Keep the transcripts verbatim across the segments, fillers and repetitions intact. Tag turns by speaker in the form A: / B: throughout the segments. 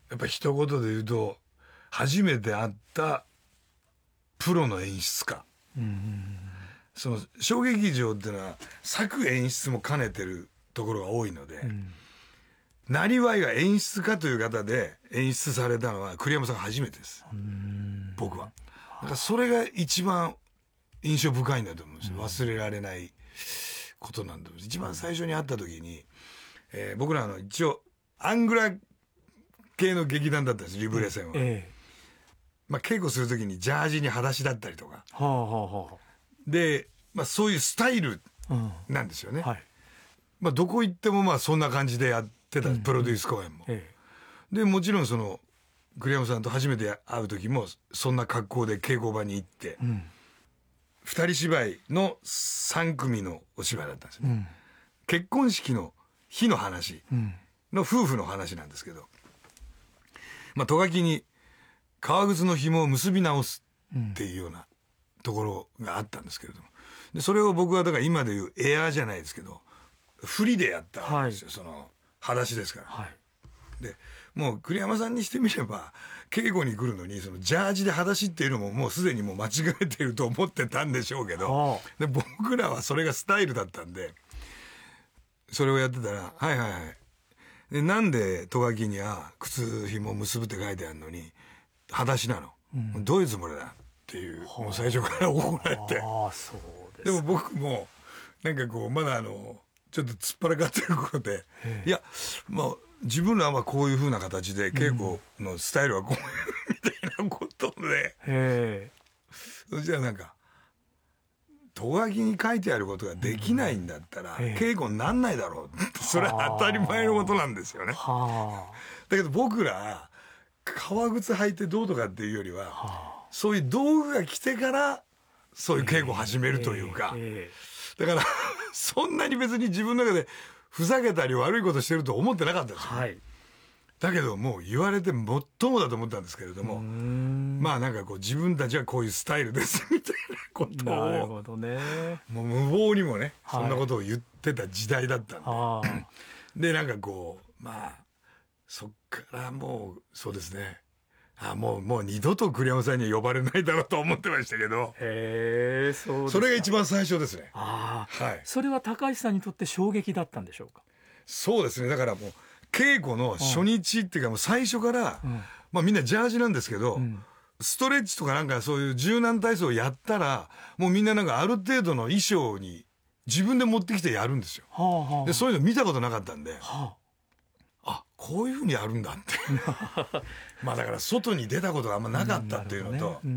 A: やっぱ一言で言うと初めて会ったプロの演出家、うん、その小劇場っていうのは作演出も兼ねてるところが多いので、うん、なりわいが演出家という方で演出されたのは栗山さんが初めてです、うん、僕は。だからそれが一番印象深いんだと思うんですよ、うん、忘れられないことなんだと思うんです。一番最初に会った時に、えー、僕らの一応アングラ系の劇団だったんです、リブレ戦は、ええ、まあ、稽古する時にジャージに裸足だったりとか、はあはあはあ、で、まあ、そういうスタイルなんですよね、うん、はい、まあ、どこ行ってもまあそんな感じでやってた、うん、プロデュース公演も、ええ、でもちろんその栗山さんと初めて会う時もそんな格好で稽古場に行って、うん、二人芝居のさん組のお芝居だったんですね、うん、結婚式の日の話の夫婦の話なんですけど、まあ、ト書きに革靴の紐を結び直すっていうようなところがあったんですけれども、でそれを僕はだから今でいうエアーじゃないですけど振りでやったんですよ、はい、その裸足ですから、はい、でもう栗山さんにしてみれば稽古に来るのにそのジャージで裸足っていうのももうすでにもう間違えていると思ってたんでしょうけど、はあ、で僕らはそれがスタイルだったんでそれをやってたら、はいはいはい、でなんでト書きには靴紐結ぶって書いてあるのに裸足なの、うん、どういうつもりだっていう、はあ、もう最初から怒られて、あ、そうです。でも僕もなんかこうまだあのちょっと突っ張らかってることで、いやまあ自分らはこういう風な形で稽古のスタイルはこういうみたいなことで、へそしたらなんかト書きに書いてあることができないんだったら、うん、稽古になんないだろうそれは当たり前のことなんですよね。はだけど僕ら革靴履いてどうとかっていうよりは、はあ、そういう道具が来てからそういう稽古を始めるというか、えーえー、だからそんなに別に自分の中でふざけたり悪いことしてると思ってなかったんですよ、はい、だけどもう言われてもっともだと思ったんですけれども、まあなんかこう自分たちはこういうスタイルですみたいなことを、なるほどね、もう無謀にもね、はい、そんなことを言ってた時代だったんで、でなんかこうまあそっからもうそうですね、あもうもう二度と栗山さんには呼ばれないだろうと思ってましたけど、へえ、そうですか。それが一番最初ですね。あ、はい、それは高橋さんにとって衝撃だったんでしょうか。そうですね、だからもう稽古の初日っていうかもう最初から、うん、まあみんなジャージなんですけど、うん、ストレッチとかなんかそういう柔軟体操をやったらもうみんななんかある程度の衣装に自分で持ってきてやるんですよ、はあはあ、でそういうの見たことなかったんで、はあ、あこういうふうにやるんだってまあだから外に出たことがあんまなかったっていうのと、うん、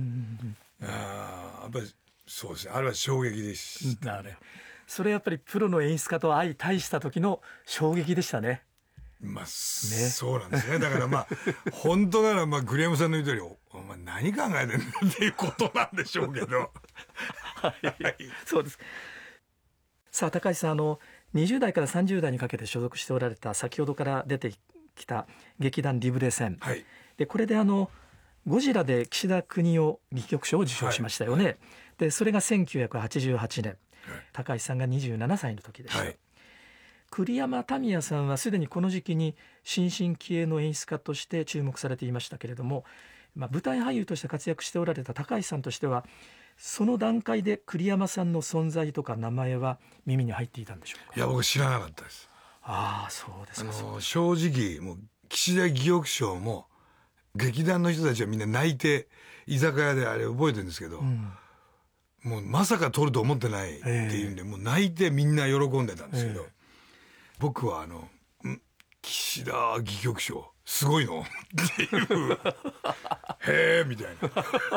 A: ね、あやっぱりそうですね、あれは衝撃でした、ね、それやっぱりプロの演出家と相対した時の衝撃でしたね。まあ、ね、そうなんですね。だからまあ本当ならまあ栗山さんの言う通り お, お前何考えてんだっていうことなんでしょうけどはい、はい、そうです。さあ高橋さん、あのにじゅう代からさんじゅう代にかけて所属しておられた先ほどから出てきた劇団リブレ戦、はい、でこれであのゴジラで岸田國士戯曲賞を受賞しましたよね、はい、でそれがせんきゅうひゃくはちじゅうはちねん、はい、高橋さんがにじゅうななさいの時でした、はい、栗山民也さんはすでにこの時期に新進気鋭の演出家として注目されていましたけれども、まあ、舞台俳優として活躍しておられた高橋さんとしてはその段階で栗山さんの存在とか名前は耳に入っていたんでしょうか。いや僕知らなかったです。ああそうですか。あの正直もう岸田戯曲賞も劇団の人たちはみんな泣いて居酒屋であれ覚えてるんですけど、うん、もうまさか取ると思ってないっていうんで、えー、もう泣いてみんな喜んでたんですけど、えー、僕はあの岸田戯曲賞すごいのっていうへえみたいな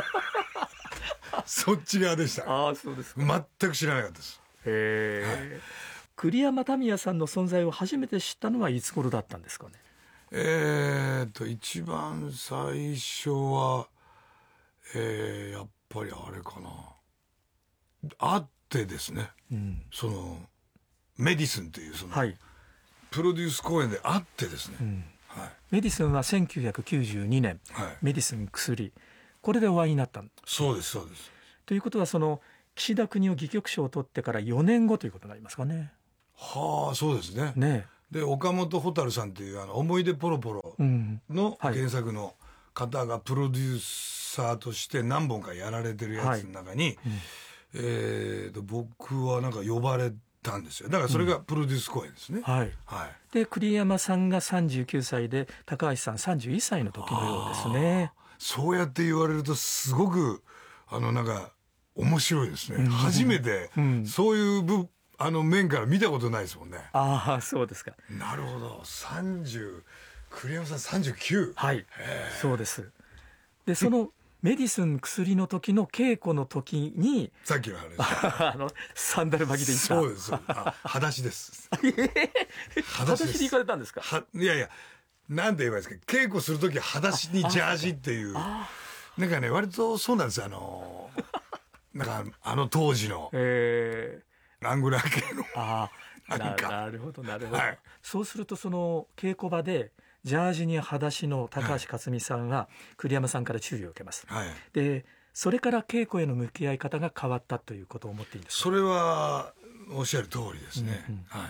A: そっち側でした。ああそうですか。全く知らなかったです。へえ、はい、栗山民也さんの存在を初めて知ったのはいつ頃だったんですかね。えーと一番最初は、えー、やっぱりあれかな、あってですね、うん、そのメディスンというその、はい、プロデュース公演であってですね、うん、はい、メディスンはせんきゅうひゃくきゅうじゅうにねん、はい、メディスン薬、これでお会いになったんです。そうですそうです。ということはその岸田國士戯曲賞を取ってからよねんごということになりますかね。はあそうですね。ねで岡本蛍さんっていうあの思い出ポロポロの原作の方がプロデューサーとして何本かやられてるやつの中に、はいうんえー、と僕はなんか呼ばれたんですよ。だからそれがプロデュース公演ですね、うんはい
B: はい、で栗山さんがさんじゅうきゅうさいで高橋さんさんじゅういっさいの時のようですね。
A: そうやって言われるとすごくあのなんか面白いですね、うん、初めてそういう部あの面から見たことないですもんね。
B: ああそうですか。
A: なるほど。さんじゅう栗山さんさんじゅうきゅう
B: はいそうです。でそのメディスン薬の時の稽古の時に
A: さっきの話
B: あのサンダル履きで行った。
A: そうですあ裸足です
B: 裸足で行かれたんですか。
A: はいやいやなんて言えばいいですか。稽古する時は裸足にジャージっていうなんかね割とそうなんですよ。あのなんかあの当時の、えーラングラー系の
B: あな, なるほどなるほど、はい、そうするとその稽古場でジャージに裸足の高橋克実さんは栗山さんから注意を受けます、はい、でそれから稽古への向き合い方が変わったということを思っていいんですか。
A: それはおっしゃる通りですね、うんうんはい、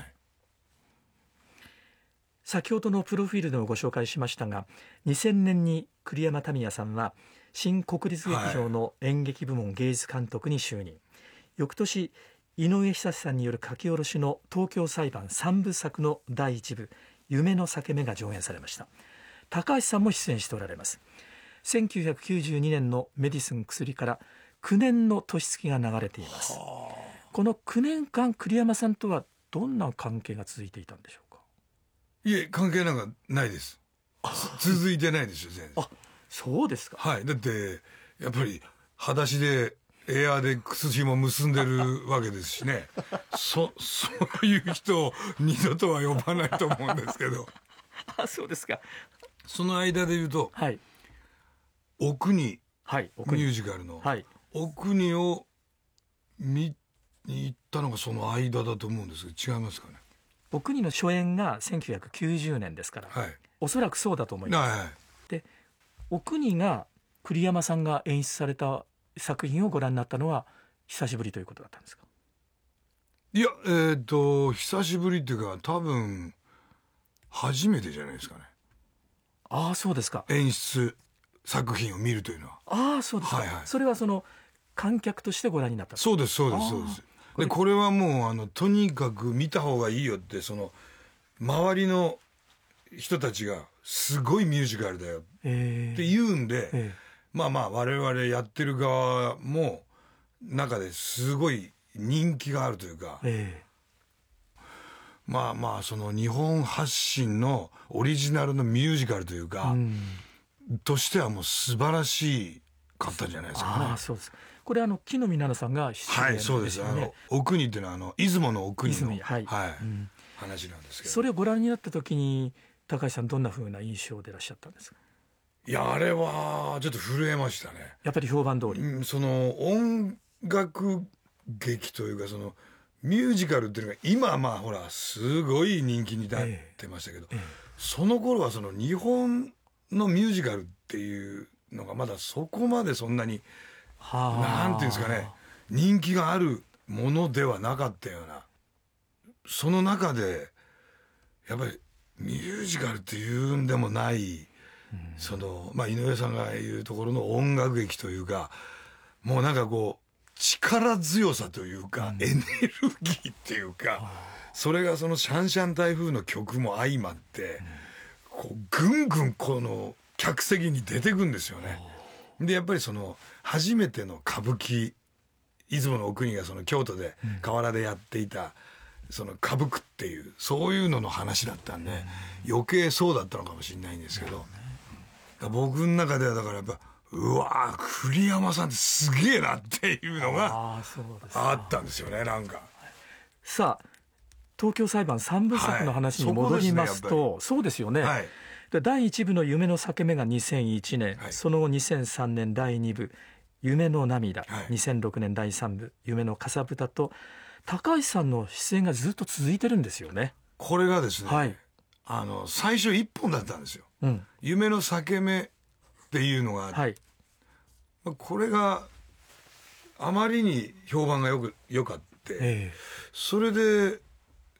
B: 先ほどのプロフィールでもご紹介しましたがにせんねんに栗山民也さんは新国立劇場の演劇部門芸術監督に就任、はい、翌年井上久志さんによる書き下ろしの東京裁判三部作のだいいち部夢の裂け目が上演されました。高橋さんも出演しておられます。せんきゅうひゃくきゅうじゅうにねんのメディスン薬からきゅうねんの年月が流れています。このきゅうねんかん栗山さんとはどんな関係が続いていたんでしょうか。
A: いえ関係なんかないです。続いてないですよ全然。
B: あそうですか。
A: はいだってやっぱり裸足でエアーで靴紐結んでるわけですしねそ, そういう人を二度とは呼ばないと思うんですけど
B: あそうですか。
A: その間で言うと、はい、お国、はい、ミュージカルの、はい、お国を見に行ったのがその間だと思うんですけど違いますかね。
B: お国の初演がせんきゅうひゃくきゅうじゅうねんですから、はい、おそらくそうだと思います、はいはい、でお国が栗山さんが演出された作品をご覧になったのは久しぶりということだったんですか。
A: いやえー、っと久しぶりっていうか多分初めてじゃないですかね。
B: ああそうですか。
A: 演出作品を見るというのは。
B: ああそうですか、はいはい、それはその観客としてご覧になった。
A: そうですそうですそうです。でこれはもうあのとにかく見た方がいいよってその周りの人たちがすごいミュージカルだよって言うんで、えーえーまあまあ我々やってる側も中ですごい人気があるというか、ええ、まあまあその日本発信のオリジナルのミュージカルというか、うん、としてはもう素晴らしかったんじゃないですかね。
B: あそうです。これあの木の実奈々さんが出演、ね、
A: はいそうです。あのお国っていうのはあの出雲のお国の、はいはいうん、話なんですけど、
B: それをご覧になった時に高橋さんどんな風な印象でいらっしゃったんですか。
A: いやあれはちょっと震えましたね。
B: やっぱり評判通り、
A: うん、その音楽劇というかそのミュージカルっていうのが今まあほらすごい人気になってましたけど、えええ、その頃はその日本のミュージカルっていうのがまだそこまでそんなになんていうんですかね人気があるものではなかったような。その中でやっぱりミュージカルっていうんでもないそのまあ、井上さんが言うところの音楽劇というかもうなんかこう力強さというか、うん、エネルギーっていうかそれがそのシャンシャン台風の曲も相まって、うん、こうぐんぐんこの客席に出てくんですよね。でやっぱりその初めての歌舞伎出雲のお国がその京都で河原でやっていた、その歌舞伎っていうそういうのの話だったんで、うん、余計そうだったのかもしれないんですけど、僕の中ではだからやっぱうわー栗山さんってすげえなっていうのがあったんですよね。なんか
B: さあ東京裁判三部作の話に戻りますと、はい、そ, すねそうですよね、はい、でだいいち部の夢の裂け目がにせんいちねん、はい、その後にせんさんねんだいに部夢の涙、はい、にせんろくねんだいさん部夢のかさぶたと高橋さんの出演がずっと続いてるんですよね。
A: これがですね、はい、あの最初いっぽんだったんですよ、うん、夢の裂け目っていうのが、はい、これがあまりに評判がよくよかって、えー、それで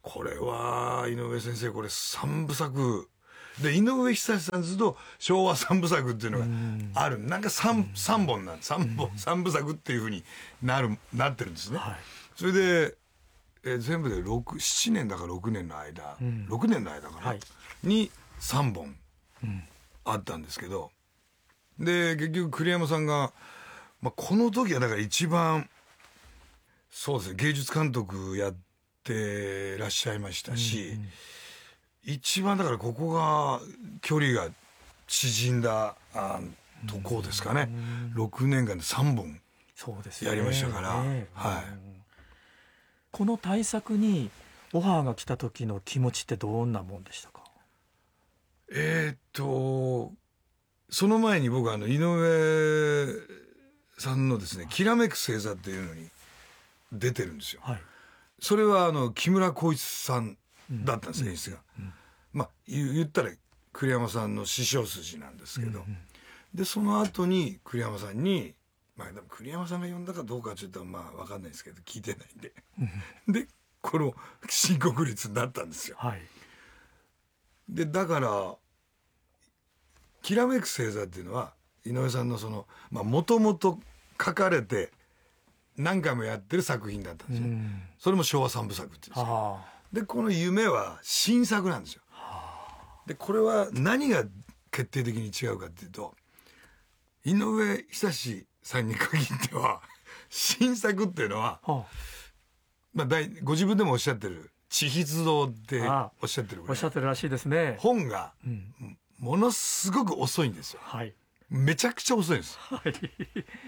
A: これは井上先生これ三部作で、井上久志さんずっと昭和三部作っていうのがある、なんか 3, 三本なん三本三部作っていうふうになるなってるんですね、はい、それで、えー、全部でろく、ななねんだかろくねんの間、うん、ろくねんの間かな、はい、にさんぼんあったんですけど、で結局栗山さんが、まあ、この時はだから一番そうですね、芸術監督やってらっしゃいましたし、うんうん、一番だからここが距離が縮んだあとこですかね、ろくねんかんでさんぼんやりましたから、ね、はい、
B: この大作にオファーが来た時の気持ちってどんなもんでしたか？
A: えー、っとその前に僕はあの井上さんのですね、きらめく星座っていうのに出てるんですよ、はい、それはあの木村光一さんだったんです、うん、演出が、うん、まあ言ったら栗山さんの師匠筋なんですけど、うんうん、でその後に栗山さんに、まあでも栗山さんが呼んだかどうかはちょっとまあ分かんないですけど聞いてないんででこの新国立になったんですよ、はい、でだからきらめく星座っていうのは井上さんのそのもともと書かれて何回もやってる作品だったんですよ、うん、それも昭和三部作って言うんですよ。でこの夢は新作なんですよ。でこれは何が決定的に違うかっていうと、井上久志さんに限っては新作っていうのは、はあ、まあ、ご自分でもおっしゃってる地筆道っておっしゃってるぐらい、
B: おっしゃってるらしいですね。
A: 本がものすごく遅いんですよ、はい、めちゃくちゃ遅いんです、はい、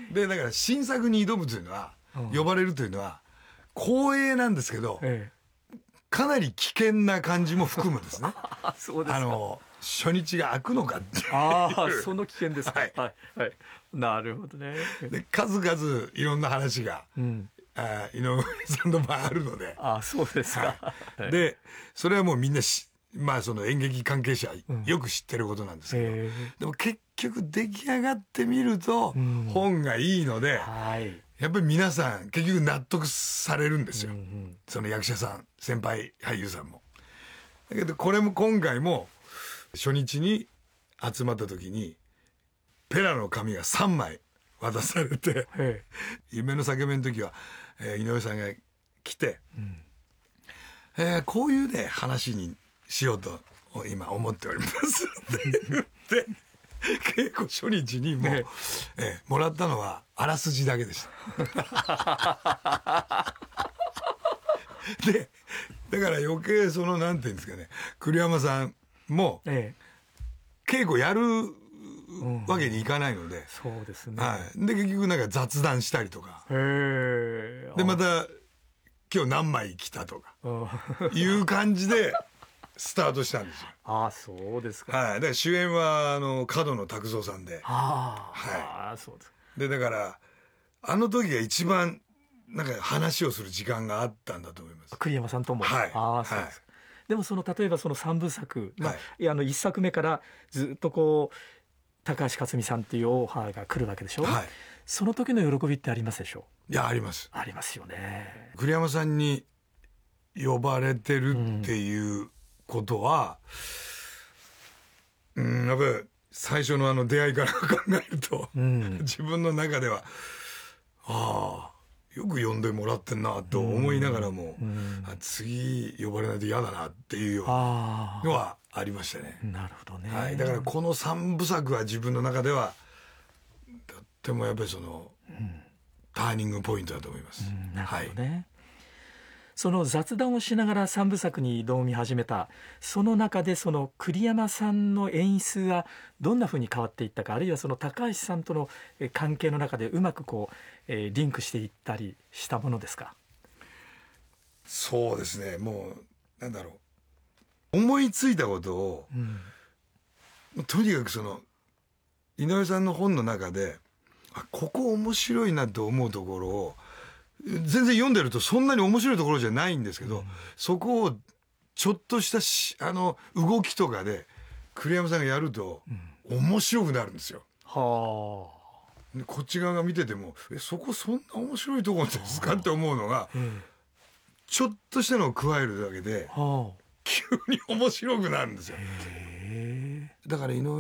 A: でだから新作に挑むというのは、うん、呼ばれるというのは光栄なんですけど、ええ、かなり危険な感じも含むんですね
B: そうですか。
A: あの初日が開くのかっていう、
B: ああその危険ですか、はいはいはい、なるほどね。
A: で数々いろんな話が、うん、あ井上さんの場合あるので、
B: あそうですか、
A: はい、でそれはもうみんなしまあその演劇関係者よく知ってることなんですけど、うん、でも結局出来上がってみると本がいいので、うんはい、やっぱり皆さん結局納得されるんですよ、うんうん、その役者さん先輩俳優さんも。だけどこれも今回も初日に集まった時にペラの紙がさんまい渡されて夢の叫びの時は、えー、井上さんが来て、うんえー、こういうね話にしようと今思っておりますって言って稽古初日にもう、ねえー、もらったのはあらすじだけでしたでだから余計そのなんていうんですかね、栗山さんも稽古やるわけにいかないので、うん、
B: そうですね、
A: はい、で結局なんか雑談したりとかへでまた今日何枚来たとかいう感じでスタートしたんですよ。
B: ああそうですか、
A: はい、だから主演はあの角野卓造さんで、
B: あ、はい、あそうです
A: でだからあの時が一番なんか話をする時間があったんだと思います、
B: 栗山さんとも。はい、あそうです、はい、でもその例えばその三部作、まあはい、あのいっさくめからずっとこう高橋克実さんっていうオファーが来るわけでしょ、はい、その時の喜びってありますでしょう？
A: いやあります、
B: ありますよね。
A: 栗山さんに呼ばれてるっていうことは、うん、うんやっぱり最初のあの出会いから考えると、うん、自分の中ではああよく呼んでもらってんなと思いながらも、うん、あ次呼ばれないと嫌だなっていうようなのはありましたね。
B: なるほどね、
A: はい、だからこの三部作は自分の中ではとってもやっぱりその、うん、ターニングポイントだと思います、
B: うん、なるほどね、はい、その雑談をしながら三部作に挑み始めたその中でその栗山さんの演出がどんなふうに変わっていったか、あるいはその高橋さんとの関係の中でうまくこう、えー、リンクしていったりしたものですか？
A: そうですね、もうなんだろう、思いついたことを、うん、とにかくその井上さんの本の中であここ面白いなと思うところを全然読んでるとそんなに面白いところじゃないんですけど、うん、そこをちょっとしたしあの動きとかで栗山さんがやると面白くなるんですよ、うん、はあ、でこっち側が見ててもえそこそんな面白いところですかって思うのが、うん、 ちょっとしたのを加えるだけで
B: は
A: 急に面白くなるんですよ。
B: あ、へえ。
A: だから井上